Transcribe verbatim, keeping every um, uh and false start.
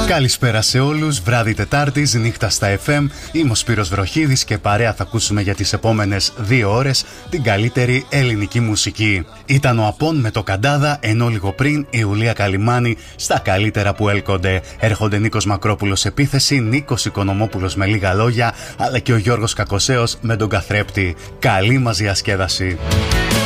Καλησπέρα σε όλους, βράδυ Τετάρτης, νύχτα στα εφ εμ. Είμαι ο Σπύρος Βροχίδης και παρέα θα ακούσουμε για τις επόμενες δύο ώρες την καλύτερη ελληνική μουσική. Ήταν ο Απών με το Καντάδα, ενώ λίγο πριν η Ιουλία Καλυμάνη στα καλύτερα που έλκονται. Έρχονται Νίκος Μακρόπουλος επίθεση, Νίκος Οικονομόπουλος με λίγα λόγια, αλλά και ο Γιώργος Κακοσέος με τον καθρέπτη. Καλή μας διασκέδαση.